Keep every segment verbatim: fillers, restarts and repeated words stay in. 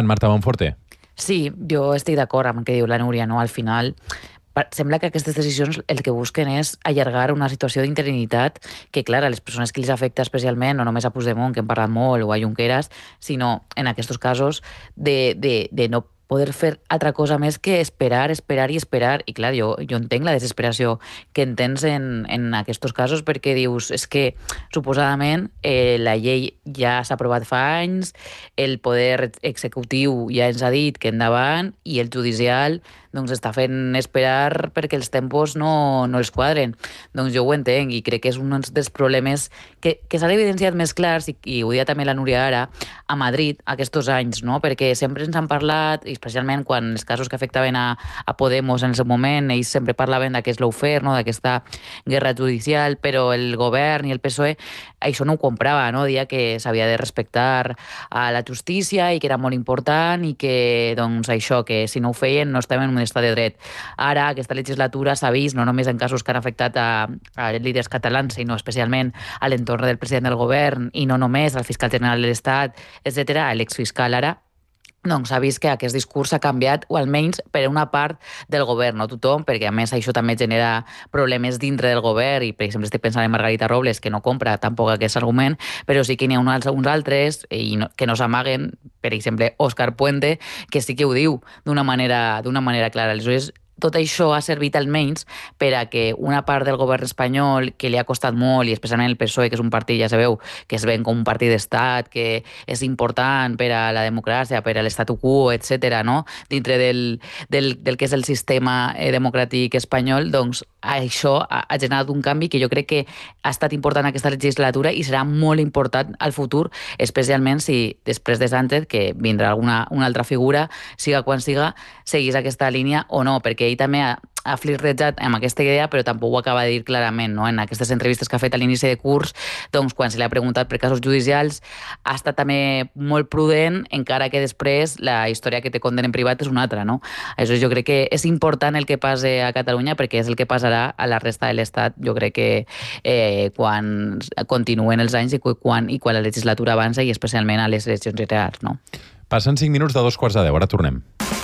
Marta Monforte? Sí, jo estic d'acord amb el que diu la Núria, no? Al final, sembla que aquestes decisions el que busquen és allargar una situació d'interinitat que, clar, a les persones que els afecta especialment, no només a Puigdemont, que hem parlat molt, o a Junqueras, sinó, en aquests casos, de, de, de no poder fer altra cosa més que esperar, esperar i esperar. I clar, jo, jo entenc la desesperació que entens en, en aquests casos, perquè dius, és que suposadament eh, la llei ja s'ha aprovat fa anys, el poder executiu ja ens ha dit que endavant, i el judicial doncs està fent esperar perquè els tempos no, no els quadren. Doncs jo ho entenc i crec que és un dels problemes que, que s'han evidenciat més clars, i, i ho deia també la Núria ara, a Madrid aquests anys, no? Perquè sempre ens han parlat, i especialment quan els casos que afectaven a, a Podemos en el seu moment, ells sempre parlaven d'aquest lawfare, no? D'aquesta guerra judicial, però el govern i el P S O E això no ho comprava, no? Deia que s'havia de respectar a la justícia i que era molt important i que, doncs, això, que si no ho feien no estàvem en un estat de dret. Ara, aquesta legislatura s'ha vist, no només en casos que han afectat a, a líders catalans, sinó especialment a l'entorn del president del govern i no només al fiscal general de l'Estat, etcètera, a l'exfiscal ara, doncs s'ha vist que aquest discurs s'ha canviat, o almenys per una part del govern, no tothom, perquè a més això també genera problemes dintre del govern, i per exemple estic pensant en Margarita Robles, que no compra tampoc aquest argument, però sí que n'hi ha uns, uns altres i no, que no s'amaguen, per exemple Òscar Puente, que sí que ho diu d'una manera, d'una manera clara. Aleshores, tot això ha servit almenys per a que una part del govern espanyol, que li ha costat molt, i especialment el P S O E, que és un partit, ja sabeu, que es ven com un partit d'estat, que és important per a la democràcia, per a l'estatu quo, etcètera, no? Dintre del, del, del que és el sistema eh, democràtic espanyol, doncs això ha, ha generat un canvi que jo crec que ha estat important aquesta legislatura i serà molt important al futur, especialment si després de Sánchez, que vindrà alguna una altra figura, siga quan siga, seguís aquesta línia o no, perquè ell també ha, ha flirtejat amb aquesta idea, però tampoc ho acaba de dir clarament, no? En aquestes entrevistes que ha fet a l'inici de curs, doncs quan se li ha preguntat per casos judicials, ha estat també molt prudent, encara que després la història que té condemna en privat és una altra, no? Això jo crec que és important el que passi a Catalunya, perquè és el que passarà a la resta de l'Estat, jo crec que eh, quan continuen els anys i quan, i quan la legislatura avança, i especialment a les eleccions generals, no? Passen cinc minuts de dos quarts de deu, ara tornem.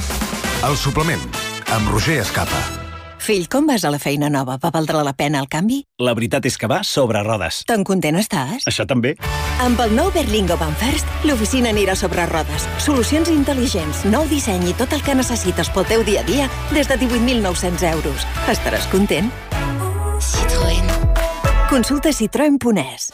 El suplement, amb Roger Escapa. Fill, com vas a la feina nova? Va valdre la pena el canvi? La veritat és que va sobre rodes. Tan content estàs? Això també. Amb el nou Berlingo Van First, l'oficina anirà sobre rodes. Solucions intel·ligents, nou disseny i tot el que necessites pel teu dia a dia des de divuit mil nou-cents euros. Estaràs content? Citroën. Consulta citroen punt es.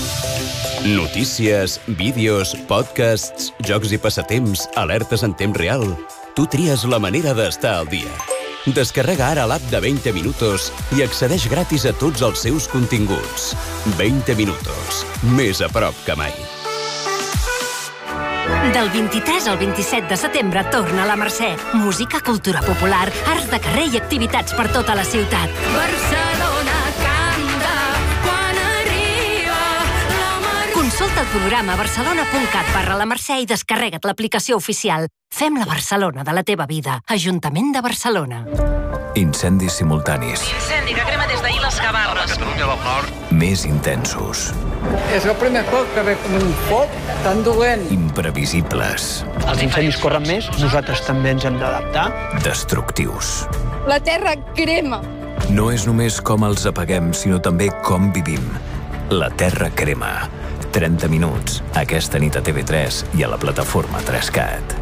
Notícies, vídeos, podcasts, jocs i passatemps, alertes en temps real. Tu tries la manera d'estar al dia. Descarrega ara l'app de veinte minutos i accedeix gratis a tots els seus continguts. veinte minutos. Més a prop que mai. Del vint-i-tres al vint-i-set de setembre torna a la Mercè. Música, cultura popular, arts de carrer i activitats per tota la ciutat. Barcelona canta quan arriba la Mercè. Consulta el programa barcelona punt cat barra la Mercè i descarrega't l'aplicació oficial. Fem la Barcelona de la teva vida. Ajuntament de Barcelona. Incendis simultanis. Incendi que crema des d'ahir les Gavarres. Catalunya del Nord. Més intensos. És el primer cop que ve com un foc tan dolent. Imprevisibles. Els incendis corren més, nosaltres també ens hem d'adaptar. Destructius. La terra crema. No és només com els apaguem, sinó també com vivim. La terra crema. trenta minuts. Aquesta nit a T V tres i a la plataforma tres cat.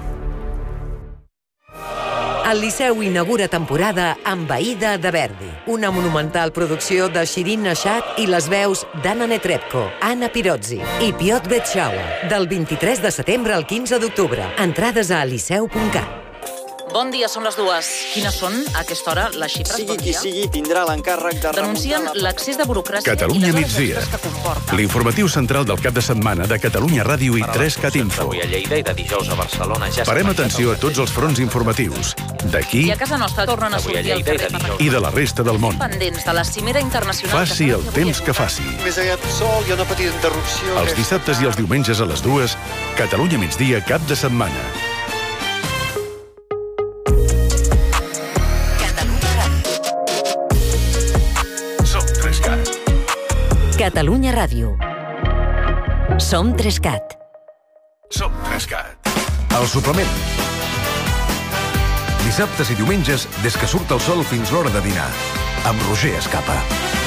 El Liceu inaugura temporada amb Aïda de Verdi, una monumental producció de Shirin Nashat i les veus d'Anna Netrebko, Anna Pirozzi i Piotr Betxaua, del vint-i-tres de setembre al quinze d'octubre. Entrades a liceu punt cat. Bon dia, són les dues. Quines són, a aquesta hora, les xifres? Sigui qui sigui, tindrà l'encàrrec de Denuncien l'excés de burocràcia Catalunya i les migdia. hores que comporta. L'informatiu central del cap de setmana de Catalunya Ràdio i tres cat Info. Avui a Lleida i de dijous a Barcelona ja Parem atenció a tots els fronts informatius, d'aquí I a casa nostra tornen a sortir al carrer per i de la resta del món. pendents de la cimera internacional. Faci el temps que faci. Més aviat sol i una petita interrupció. Els dissabtes i els diumenges a les dues, Catalunya migdia cap de setmana. Catalunya Ràdio. Som tres cat. Som tres cat. El suplement. Dissabtes i diumenges, des que surt el sol fins l'hora de dinar. Amb Roger Escapa.